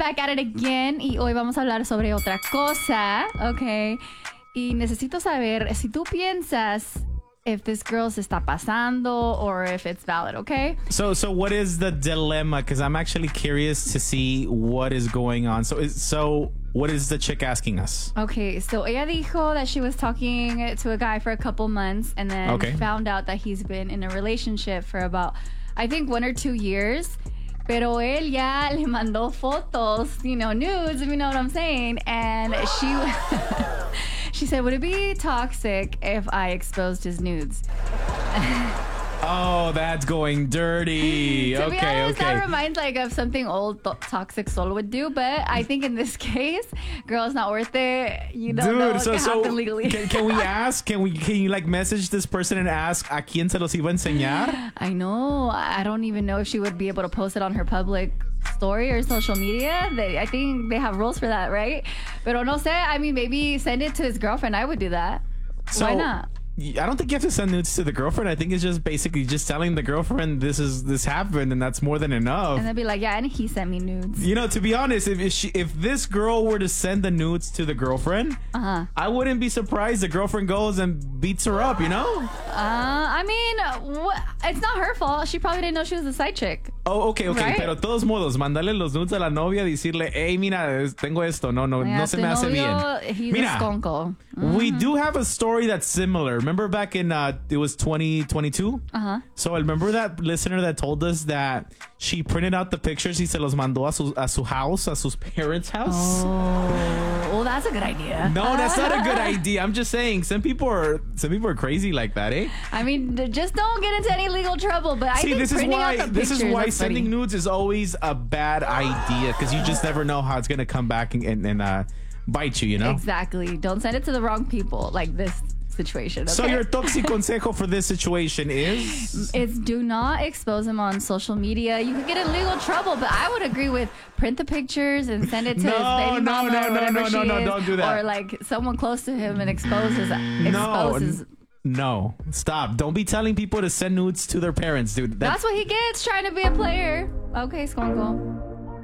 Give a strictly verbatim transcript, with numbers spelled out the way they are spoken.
back at it again y hoy vamos a hablar sobre otra cosa, okay? Y necesito saber si tú piensas if this girl se está pasando or if it's valid, okay? So, so what is the dilemma? Because I'm actually curious to see what is going on. So, is, so what is the chick asking us? Okay, so ella dijo that she was talking to a guy for a couple months and then Okay. found out that he's been in a relationship for about, I think, one or two years. Pero él ya le mandó fotos, you know, nudes, if you know what I'm saying. And she she said, would it be toxic if I exposed his nudes? Oh, that's going dirty. To okay, be honest, okay. that reminds like of something old th- Toxic Soul would do. But I think in this case, girl, it's not worth it. You don't Dude, know what so can so happen legally. can, can we ask? Can we can you like message this person and ask a quién se los iba a enseñar? I know. I don't even know if she would be able to post it on her public story or social media. They, I think they have rules for that, right? Pero no sé. I mean, maybe send it to his girlfriend. I would do that. So, Why not? I don't think you have to send nudes to the girlfriend. I think it's just basically just telling the girlfriend this is this happened, and that's more than enough. And they'd be like, yeah, and he sent me nudes. You know, to be honest, if if, she, if this girl were to send the nudes to the girlfriend, Uh-huh. I wouldn't be surprised the girlfriend goes and beats her up, you know? Uh, I mean, what? It's not her fault. She probably didn't know she was a side chick. Oh, okay, okay. Right? Pero todos modos, mandarle los nudes a la novia, decirle, hey, mira, es- tengo esto. No, no, Yeah, no se tu me hace novio, bien. He's Mira, a skonko. we do have a story that's similar. Remember back in, uh, it was twenty twenty-two? Uh-huh. So, remember that listener that told us that she printed out the pictures y se los mandó a su, a su house, a sus parents' house? Oh, well, that's a good idea. No, that's not a good idea. I'm just saying, some people are some people are crazy like that, eh? I mean, d- just don't get into any legal trouble. But I See, think this is printing out why the this is pictures, why that's sending funny. nudes is always a bad idea because you just never know how it's gonna come back and and, and uh, bite you. You know. Exactly. Don't send it to the wrong people like this situation. Okay? So your toxic consejo for this situation is It's do not expose them on social media. You could get in legal trouble, but I would agree with print the pictures and send it to No, his baby no, mama no, or no, whatever no, she no, no, is, don't do that. or like someone close to him and expose his no, expose his. no. Stop! Don't be telling people to send nudes to their parents, dude. That's what he gets trying to be a player. Okay, Skonko.